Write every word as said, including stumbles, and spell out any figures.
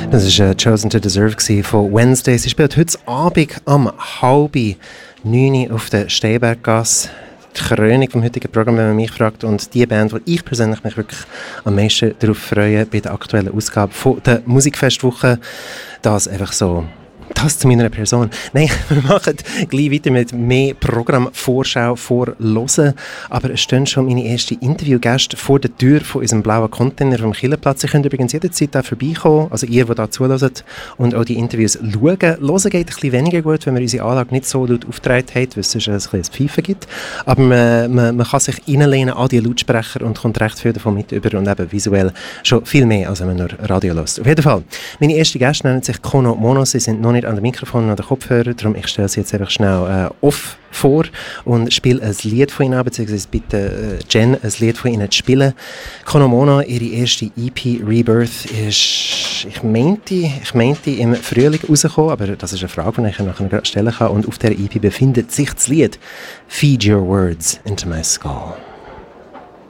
Das war «Chosen to Deserve» von Wednesday. Sie spielt heute Abend am halb neun auf der Steinberggasse. Die Krönung vom heutigen Programm, wenn man mich fragt. Und die Band, die ich persönlich mich wirklich am meisten darauf freue, bei der aktuellen Ausgabe von der Musikfestwoche, das einfach so... Das zu meiner Person. Nein, wir machen gleich weiter mit mehr Programmvorschau vorhören. Aber es stehen schon meine ersten Interviewgäste vor der Tür von unserem blauen Container vom Killerplatz. Ihr könnt übrigens jederzeit da vorbeikommen, also ihr, die da zuhört und auch die Interviews schauen. Hören geht ein bisschen weniger gut, wenn wir unsere Anlage nicht so laut aufgetragen haben, weil es sonst ein bisschen Pfeifen gibt. Aber man, man, man kann sich reinlehnen an die Lautsprecher und kommt recht viel davon mit über und eben visuell schon viel mehr, als wenn man nur Radio hört. Auf jeden Fall, meine ersten Gäste nennen sich Kono Mono. Sie sind noch nicht an dem Mikrofon oder Kopfhörer, darum ich stelle sie jetzt einfach schnell äh, off vor und spiele ein Lied von ihnen an, beziehungsweise bitte äh, Jen ein Lied von ihnen zu spielen. Kono Mono, ihre erste E P Rebirth ist, ich meinte, ich meinte im Frühling rausgekommen, aber das ist eine Frage, die ich nachher stellen kann, und auf der E P befindet sich das Lied «Feed Your Words into My Skull».